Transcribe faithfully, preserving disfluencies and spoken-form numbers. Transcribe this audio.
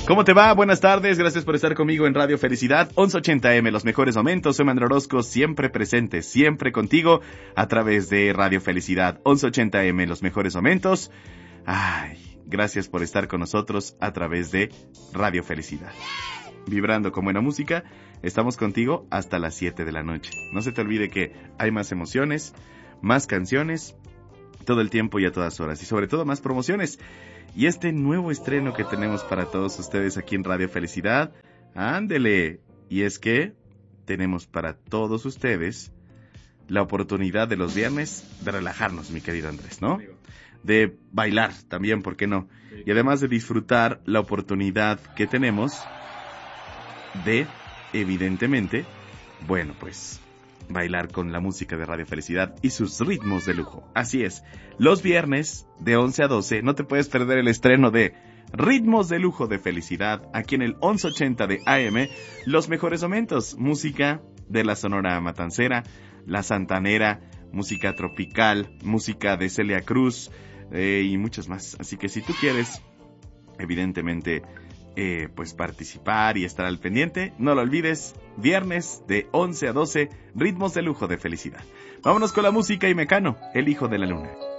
¿Cómo te va? Buenas tardes, gracias por estar conmigo en Radio Felicidad, once ochenta eme, los mejores momentos. Soy Manuel Orozco, siempre presente, siempre contigo a través de Radio Felicidad, once ochenta eme, los mejores momentos. Ay, gracias por estar con nosotros a través de Radio Felicidad. Vibrando con buena música, estamos contigo hasta las siete de la noche. No se te olvide que hay más emociones, más canciones, todo el tiempo y a todas horas, y sobre todo más promociones. Y este nuevo estreno que tenemos para todos ustedes aquí en Radio Felicidad, ándele. Y es que tenemos para todos ustedes la oportunidad de los viernes de relajarnos, mi querido Andrés, ¿no? De bailar también, ¿por qué no? Y además de disfrutar la oportunidad que tenemos de, evidentemente, bueno, pues bailar con la música de Radio Felicidad y sus ritmos de lujo. Así es, los viernes de once a doce no te puedes perder el estreno de Ritmos de Lujo de Felicidad aquí en el once ochenta de A M, los mejores momentos, música de la Sonora Matancera, la Santanera, música tropical, música de Celia Cruz eh, y muchas más. Así que si tú quieres, evidentemente, Eh, pues participar y estar al pendiente, no lo olvides, viernes de once a doce, Ritmos de Lujo de Felicidad. Vámonos con la música y Mecano, el hijo de la luna.